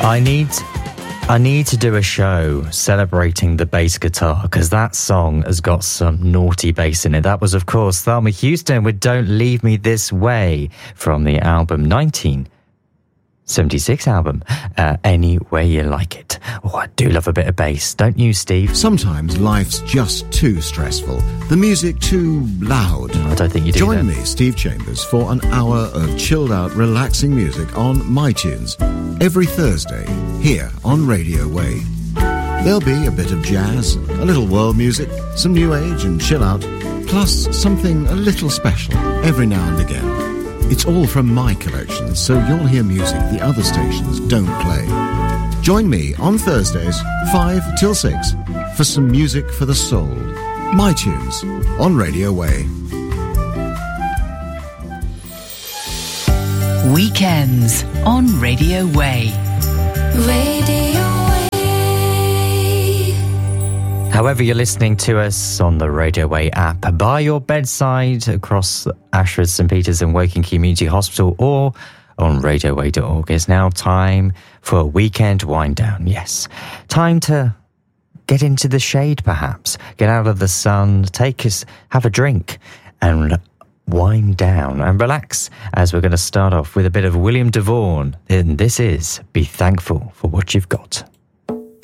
I need to do a show celebrating the bass guitar, because that song has got some naughty bass in it. That was, of course, Thelma Houston with Don't Leave Me This Way from the album 1976 album, Any Way You Like It. Oh, I do love a bit of bass, don't you, Steve? Sometimes life's just too stressful. The music too loud. I don't think you do. Join me, Steve Chambers, for an hour of chilled out, relaxing music on MyTunes every Thursday here on Radio Way. There'll be a bit of jazz, a little world music, some new age and chill out, plus something a little special every now and again. It's all from my collection, so you'll hear music the other stations don't play. Join me on Thursdays, 5 till 6, for some music for the soul. MyTunes on Radio Way. Weekends on Radio Way. Radio Way. However you're listening to us on the Radio Way app, by your bedside, across Ashford, St Peters and Woking Community Hospital, or on radioway.org, it's now time for a weekend wind down. Yes, time to get into the shade, perhaps. Get out of the sun, have a drink, and wind down and relax, as we're going to start off with a bit of William DeVaughn. And this is Be Thankful for What You've Got.